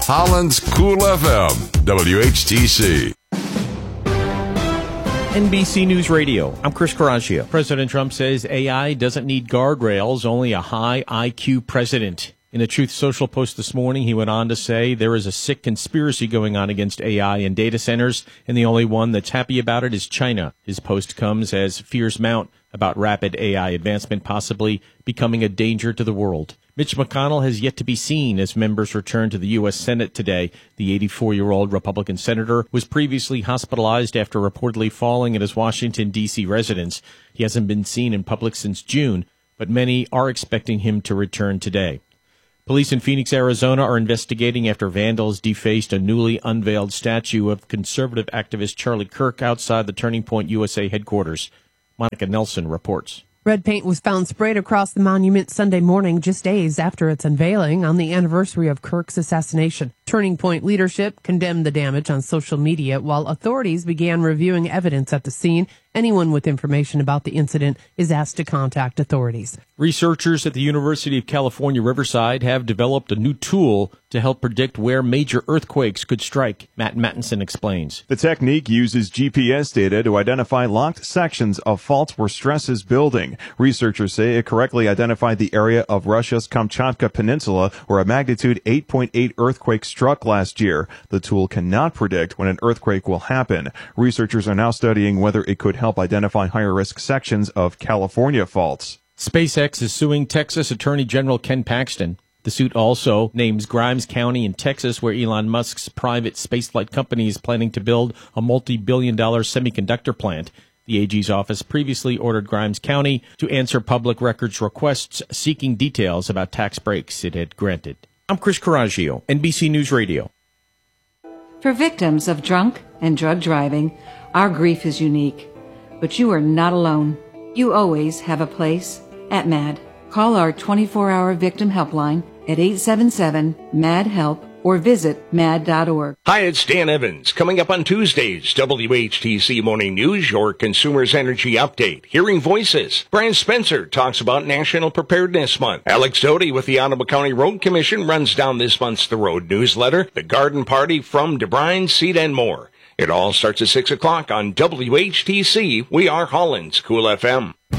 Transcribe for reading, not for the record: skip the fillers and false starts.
Holland's Cool FM, WHTC. NBC News Radio. I'm Chris Coraggio. President Trump says AI doesn't need guardrails, only a high IQ president. In a Truth Social post this morning, he went on to say there is a sick conspiracy going on against AI in data centers, and the only one that's happy about it is China. His post comes as fears mount about rapid AI advancement possibly becoming a danger to the world. Mitch McConnell has yet to be seen as members return to the U.S. Senate today. The 84-year-old Republican senator was previously hospitalized after reportedly falling at his Washington, D.C. residence. He hasn't been seen in public since June, but many are expecting him to return today. Police in Phoenix, Arizona are investigating after vandals defaced a newly unveiled statue of conservative activist Charlie Kirk outside the Turning Point USA headquarters. Monica Nelson reports. Red paint was found sprayed across the monument Sunday morning, just days after its unveiling on the anniversary of Kirk's assassination. Turning Point leadership condemned the damage on social media, while authorities began reviewing evidence at the scene. Anyone with information about the incident is asked to contact authorities. Researchers at the University of California, Riverside have developed a new tool to help predict where major earthquakes could strike. Matt Mattinson explains. The technique uses GPS data to identify locked sections of faults where stress is building. Researchers say it correctly identified the area of Russia's Kamchatka Peninsula where a magnitude 8.8 earthquake struck last year. The tool cannot predict when an earthquake will happen. Researchers are now studying whether it could help identify higher risk sections of California faults. SpaceX is suing Texas Attorney General Ken Paxton. The suit also names Grimes County in Texas, where Elon Musk's private spaceflight company is planning to build a multi-billion-dollar semiconductor plant. The AG's office previously ordered Grimes County to answer public records requests seeking details about tax breaks it had granted. I'm Chris Coraggio, NBC News Radio. For victims of drunk and drug driving, our grief is unique. But you are not alone. You always have a place at MAD. Call our 24-hour victim helpline at 877-MAD-HELP or visit mad.org. Hi, it's Dan Evans. Coming up on Tuesday's WHTC Morning News, your Consumers Energy Update. Hearing Voices. Brian Spencer talks about National Preparedness Month. Alex Doty with the Ottawa County Road Commission runs down this month's The Road newsletter. The Garden Party from DeBrine, Seed, and more. It all starts at 6 o'clock on WHTC. We are Holland's Cool FM.